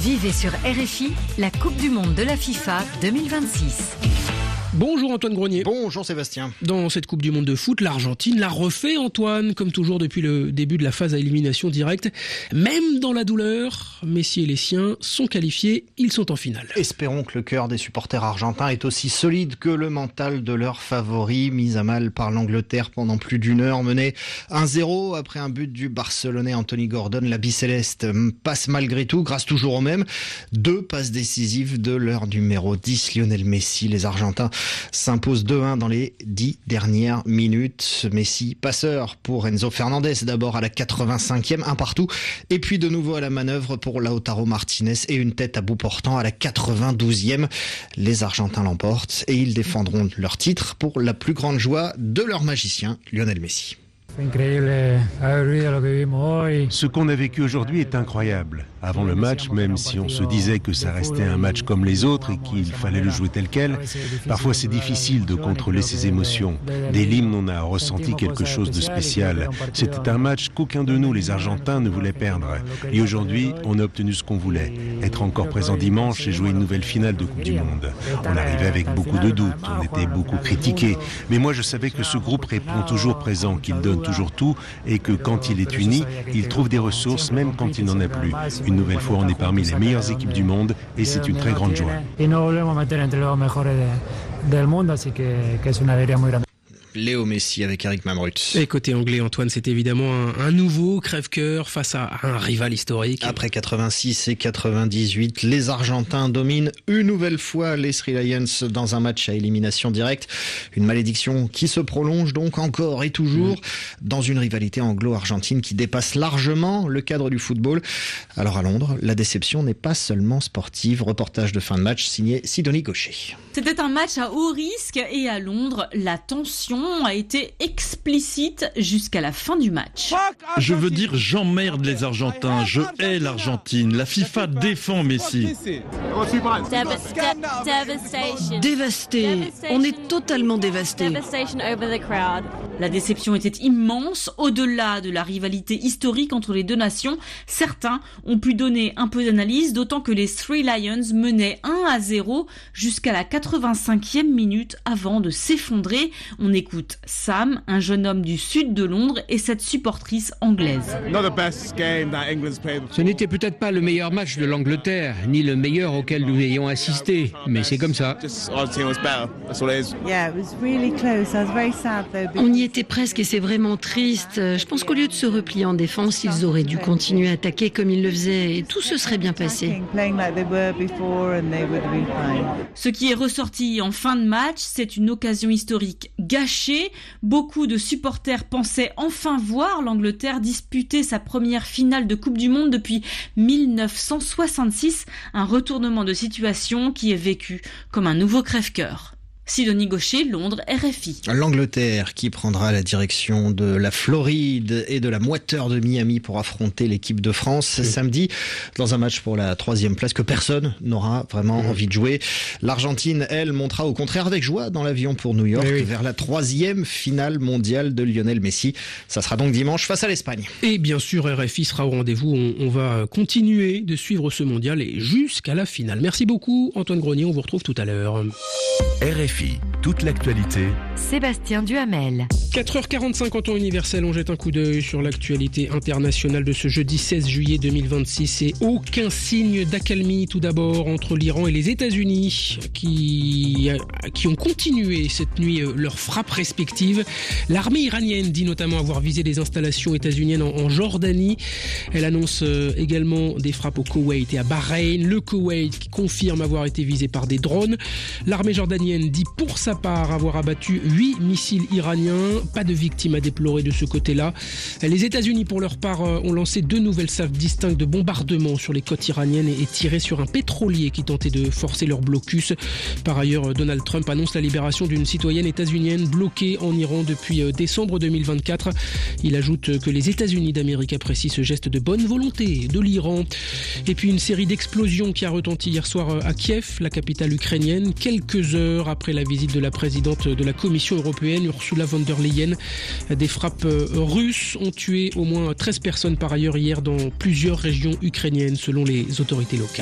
Vivez sur RFI la Coupe du Monde de la FIFA 2026. Bonjour Antoine Grenier. Bonjour Sébastien. Dans cette Coupe du Monde de foot, l'Argentine l'a refait Antoine, comme toujours depuis le début de la phase à élimination directe. Même dans la douleur, Messi et les siens sont qualifiés, ils sont en finale. Espérons que le cœur des supporters argentins est aussi solide que le mental de leurs favoris, mis à mal par l'Angleterre pendant plus d'une heure, menée 1-0 après un but du Barcelonais Anthony Gordon. La bicéleste passe malgré tout, grâce toujours au même. 2 passes décisives de leur numéro 10, Lionel Messi. Les Argentins s'impose 2-1 dans les 10 dernières minutes. Messi, passeur pour Enzo Fernandez, d'abord à la 85e, un partout, et puis de nouveau à la manœuvre pour Lautaro Martinez et une tête à bout portant à la 92e. Les Argentins l'emportent et ils défendront leur titre pour la plus grande joie de leur magicien, Lionel Messi. Ce qu'on a vécu aujourd'hui est incroyable. Avant le match, même si on se disait que ça restait un match comme les autres et qu'il fallait le jouer tel quel, parfois c'est difficile de contrôler ses émotions. Dès l'hymne, on a ressenti quelque chose de spécial. C'était un match qu'aucun de nous, les Argentins, ne voulait perdre. Et aujourd'hui, on a obtenu ce qu'on voulait. Être encore présent dimanche et jouer une nouvelle finale de Coupe du Monde. On arrivait avec beaucoup de doutes, on était beaucoup critiqués. Mais moi, je savais que ce groupe répond toujours présent, qu'il donne toujours tout et que quand il est uni, il trouve des ressources même quand il n'en a plus. Une nouvelle fois, on est parmi les meilleures équipes du monde et c'est une très grande joie. Léo Messi avec Eric Mamrut. Et côté anglais, Antoine, c'est évidemment un nouveau crève-cœur face à un rival historique. Après 86 et 98, les Argentins dominent une nouvelle fois les Three Lions dans un match à élimination directe. Une malédiction qui se prolonge donc encore et toujours dans une rivalité anglo-argentine qui dépasse largement le cadre du football. Alors à Londres, la déception n'est pas seulement sportive. Reportage de fin de match signé Sidonie Gaucher. C'était un match à haut risque et à Londres, la tension a été explicite jusqu'à la fin du match. Je veux dire, j'emmerde les Argentins, je hais l'Argentine, la FIFA défend Messi. Dévasté, on est totalement dévasté. La déception était immense, au-delà de la rivalité historique entre les deux nations. Certains ont pu donner un peu d'analyse, d'autant que les Three Lions menaient 1-0 jusqu'à la 85e minute avant de s'effondrer. On écoute Sam, un jeune homme du sud de Londres, et cette supportrice anglaise. Ce n'était peut-être pas le meilleur match de l'Angleterre, ni le meilleur auquel nous ayons assisté, mais c'est comme ça. On y était presque et c'est vraiment triste. Je pense qu'au lieu de se replier en défense, ils auraient dû continuer à attaquer comme ils le faisaient et tout se serait bien passé. Ce qui est ressorti en fin de match, c'est une occasion historique gâchée. Beaucoup de supporters pensaient enfin voir l'Angleterre disputer sa première finale de Coupe du Monde depuis 1966, un retournement de situation qui est vécu comme un nouveau crève-cœur. Sidonie Gaucher, Londres, RFI. L'Angleterre qui prendra la direction de la Floride et de la moiteur de Miami pour affronter l'équipe de France samedi dans un match pour la 3e place que personne n'aura vraiment envie de jouer. L'Argentine, elle, montera au contraire avec joie dans l'avion pour New York vers la 3e finale mondiale de Lionel Messi. Ça sera donc dimanche face à l'Espagne. Et bien sûr, RFI sera au rendez-vous. On va continuer de suivre ce mondial et jusqu'à la finale. Merci beaucoup Antoine Grenier, on vous retrouve tout à l'heure. RFI, toute l'actualité. Sébastien Duhamel. 4h45 en temps universel, on jette un coup d'œil sur l'actualité internationale de ce jeudi 16 juillet 2026 et aucun signe d'accalmie tout d'abord entre l'Iran et les États-Unis qui ont continué cette nuit leurs frappes respectives. L'armée iranienne dit notamment avoir visé des installations états-uniennes en Jordanie. Elle annonce également des frappes au Koweït et à Bahreïn. Le Koweït qui confirme avoir été visé par des drones. L'armée jordanienne dit pour sa part avoir abattu 8 missiles iraniens. Pas de victimes à déplorer de ce côté-là. Les États-Unis, pour leur part, ont lancé 2 nouvelles salves distinctes de bombardements sur les côtes iraniennes et tiré sur un pétrolier qui tentait de forcer leur blocus. Par ailleurs, Donald Trump annonce la libération d'une citoyenne états-unienne bloquée en Iran depuis décembre 2024. Il ajoute que les États-Unis d'Amérique apprécient ce geste de bonne volonté de l'Iran. Et puis une série d'explosions qui a retenti hier soir à Kiev, la capitale ukrainienne, quelques heures après la visite de la présidente de la Commission européenne, Ursula von der Leyen. Des frappes russes ont tué au moins 13 personnes par ailleurs hier dans plusieurs régions ukrainiennes selon les autorités locales.